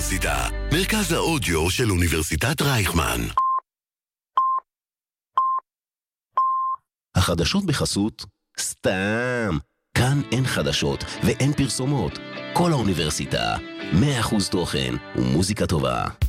האוניברסיטה, מרכז האודיו של אוניברסיטת רייכמן. החדשות בחסות סתם. כאן אין חדשות ואין פרסומות. כל האוניברסיטה, 100% תוכן ומוזיקה טובה.